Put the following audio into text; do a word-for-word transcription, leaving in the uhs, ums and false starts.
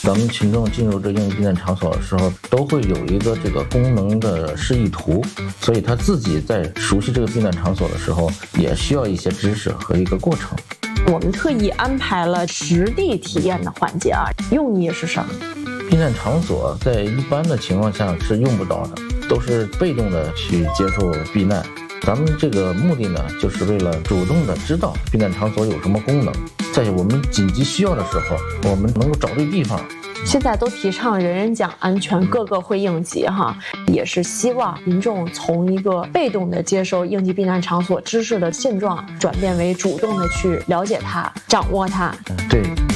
咱们群众进入这应急避难场所的时候，都会有一个这个功能的示意图，所以他自己在熟悉这个避难场所的时候，也需要一些知识和一个过程。 我们特意安排了实地体验的环节啊，用意是什么？ 避难场所在一般的情况下是用不到的，都是被动的去接受避难。咱们这个目的呢，就是为了主动的知道避难场所有什么功能，在我们紧急需要的时候，我们能够找对地方。 现在都提倡人人讲安全，个个会应急哈，也是希望民众从一个被动的接受应急避难场所知识的现状，转变为主动的去了解它、掌握它。 对。